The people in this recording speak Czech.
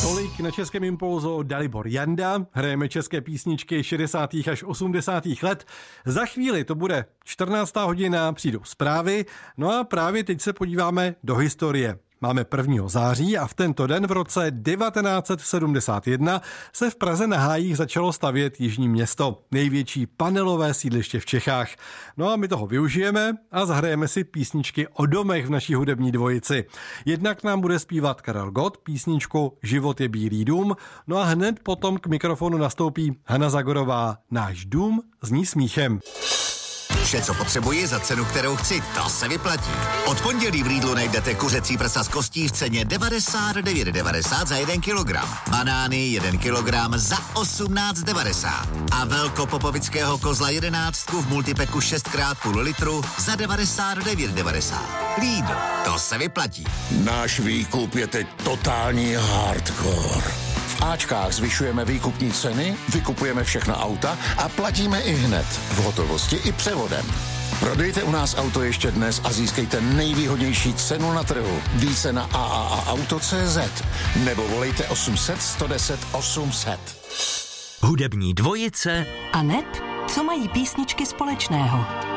Tolik na Českém impulzu Dalibor Janda. Hrajeme české písničky 60. až 80. let. Za chvíli to bude 14. hodina, přijdou zprávy. No a právě teď se podíváme do historie. Máme 1. září a v tento den v roce 1971 se v Praze na Hájích začalo stavět Jižní Město, největší panelové sídliště v Čechách. No a my toho využijeme a zahrajeme si písničky o domech v naší hudební dvojici. Jednak nám bude zpívat Karel Gott písničku Život je bílý dům, no a hned potom k mikrofonu nastoupí Hana Zagorová. Náš dům zní smíchem. Vše, co potřebuji za cenu, kterou chci, to se vyplatí. Od pondělí v Lidlu najdete kuřecí prsa z kostí v ceně 99,90 za 1 kilogram. Banány 1 kilogram za 18,90. A velkopopovického kozla 11 v multipeku 6x půl litru za 99,90. Lidl, to se vyplatí. Náš výkup je teď totální hardcore. V Ačkách zvyšujeme výkupní ceny, vykupujeme všechna auta a platíme i hned, v hotovosti i převodem. Prodejte u nás auto ještě dnes a získejte nejvýhodnější cenu na trhu. Více na AAAauto.cz nebo volejte 800 110 800. Hudební dvojice Anet, co mají písničky společného?